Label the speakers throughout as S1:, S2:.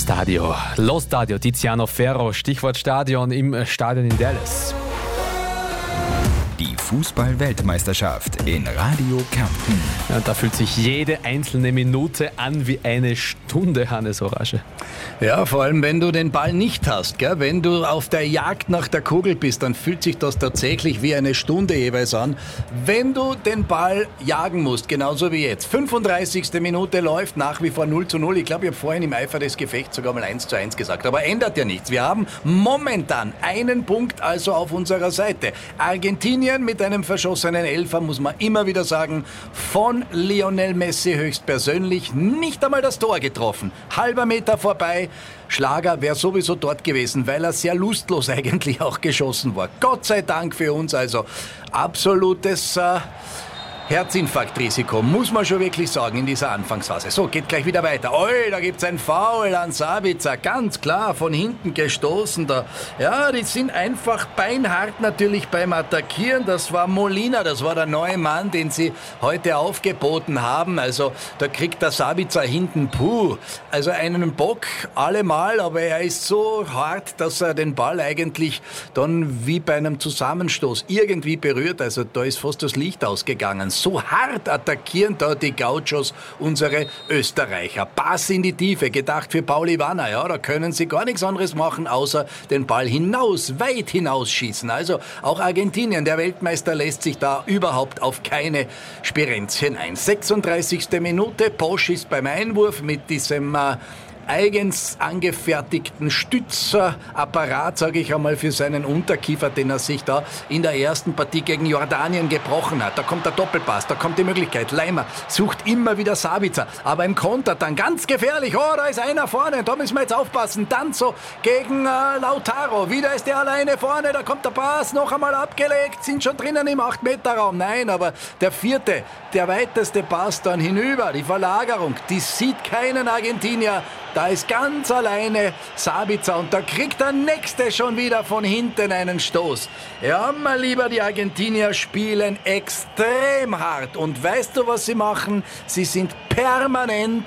S1: Lo Stadio, Tiziano Ferro, Stichwort Stadion im Stadion in Dallas.
S2: Die Fußball-Weltmeisterschaft in Radio Kärnten.
S1: Ja, da fühlt sich jede einzelne Minute an wie eine Stunde, Hannes Horasche.
S3: Ja, vor allem wenn du den Ball nicht hast, gell? Wenn du auf der Jagd nach der Kugel bist, dann fühlt sich das tatsächlich wie eine Stunde jeweils an. Wenn du den Ball jagen musst, genauso wie jetzt. 35. Minute läuft nach wie vor 0:0. Ich glaube, ich habe vorhin im Eifer des Gefechts sogar mal 1:1 gesagt, aber ändert ja nichts. Wir haben momentan einen Punkt also auf unserer Seite. Argentinien mit einem verschossenen Elfer, muss man immer wieder sagen, von Lionel Messi höchstpersönlich, nicht einmal das Tor getroffen. Halber Meter vorbei, Schlager wäre sowieso dort gewesen, weil er sehr lustlos eigentlich auch geschossen war. Gott sei Dank für uns also absolutes Herzinfarktrisiko, muss man schon wirklich sagen, in dieser Anfangsphase. So, geht gleich wieder weiter. Oi, da gibt's ein Foul an Sabitzer, ganz klar, von hinten gestoßen. Ja, die sind einfach beinhart natürlich beim Attackieren. Das war Molina, das war der neue Mann, den sie heute aufgeboten haben. Also, da kriegt der Sabitzer hinten, also einen Bock allemal, aber er ist so hart, dass er den Ball eigentlich dann wie bei einem Zusammenstoß irgendwie berührt. Also, da ist fast das Licht ausgegangen. So hart attackieren da die Gauchos unsere Österreicher. Pass in die Tiefe, gedacht für Pauli Wanner. Ja, da können sie gar nichts anderes machen, außer den Ball weit hinausschießen. Also auch Argentinien, der Weltmeister, lässt sich da überhaupt auf keine Spirenzchen ein. 36. Minute, Posch ist beim Einwurf mit diesem eigens angefertigten Stützapparat, sage ich einmal, für seinen Unterkiefer, den er sich da in der ersten Partie gegen Jordanien gebrochen hat. Da kommt der Doppelpass, da kommt die Möglichkeit. Leimer sucht immer wieder Sabitzer, aber im Konter dann ganz gefährlich. Oh, da ist einer vorne, da müssen wir jetzt aufpassen. Dann so gegen Lautaro. Wieder ist der alleine vorne, da kommt der Pass, noch einmal abgelegt, sind schon drinnen im 8-Meter-Raum. Nein, aber der vierte, der weiteste Pass dann hinüber, die Verlagerung, die sieht keinen Argentinier. Da ist ganz alleine Sabitzer und da kriegt der Nächste schon wieder von hinten einen Stoß. Ja, mein Lieber, die Argentinier spielen extrem hart. Und weißt du, was sie machen? Sie sind permanent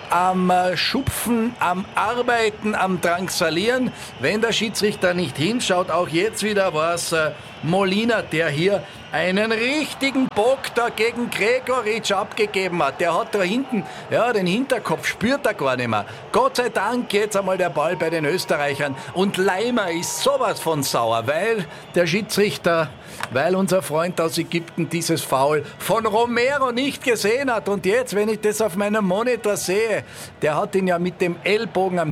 S3: am Schupfen, am Arbeiten, am Drangsalieren. Wenn der Schiedsrichter nicht hinschaut, auch jetzt wieder war es Molina, der hier einen richtigen Bock da gegen Gregoritsch abgegeben hat. Der hat da hinten, ja, den Hinterkopf spürt er gar nicht mehr. Gott sei Dank jetzt einmal der Ball bei den Österreichern. Und Leimer ist sowas von sauer, weil der Schiedsrichter, weil unser Freund aus Ägypten dieses Foul von Romero nicht gesehen hat. Und jetzt, wenn ich das auf meinem Monitor sehe, der hat ihn ja mit dem Ellbogen am